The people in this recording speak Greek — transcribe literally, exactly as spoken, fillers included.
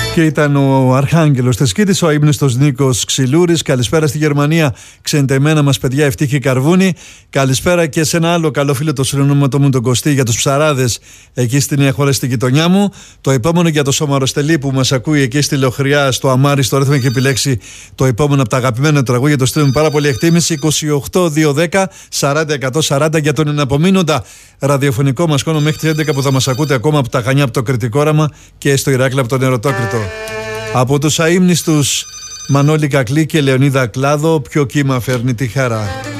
Και ήταν ο Αρχάγγελος Τεσκίτης, ο αείμνηστος Νίκος Ξυλούρης. Καλησπέρα στη Γερμανία, ξεντεμένα μας παιδιά, Ευτύχη Καρβούνη. Καλησπέρα και σε ένα άλλο καλό φίλο, το συνονόματο μου τον Κωστή, για τους ψαράδες εκεί στη Νέα Χώρα, στην γειτονιά μου. Το επόμενο για το Σωμαροστελή που μας ακούει εκεί στη Λεωχριά, στο Αμάρι, στο Ρέθμο, έχει επιλέξει το επόμενο από τα αγαπημένα τραγούδια. Το στείλουμε πάρα πολύ εκτίμηση. είκοσι οκτώ δύο δέκα σαράντα εκατό σαράντα για τον εναπομείνοντα ραδιοφωνικό μας κόνο μέχρι τις έντεκα που θα μας ακούτε ακόμα από τα Χανιά, από το Κρητικό Όραμα και στο Ηράκλειο από τον Ερωτόκριτο. Από τους αείμνηστους Μανώλη Κακλή και Λεωνίδα Κλάδο, ποιο κύμα φέρνει τη χαρά.